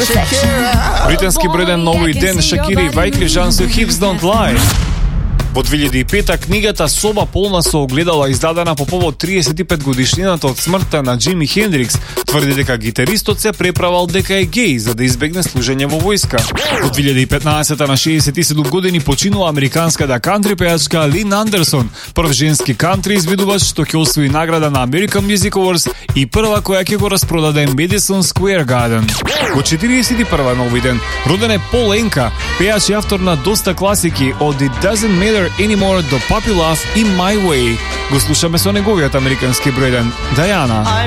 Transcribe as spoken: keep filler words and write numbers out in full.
Британски број еден нови ден Шакира и Wyclef Jean со Hips Don't Lie. Во две илјади и пета книгата Соба полна со огледала, издадена по повод триесет и пет годишнината од смртта на Џими Хендрикс, тврди дека гитаристот се преправал дека е геј за да избегне служење во војска. Во две илјади и петнаесета на шеесет и седум години починува американската кантри пејачка Лин Андерсон, прв женски кантри изведувач што ќе освои награда на American Music Awards и прва која ќе го распродаде Madison Square Garden. Во четириесет и прва нови ден роден е Пол Енка, пејач и автор на доста класики од It Doesn't Matter Anymore до Puppy Love и My Way. Го слушаме со неговиот американски број еден Даяна.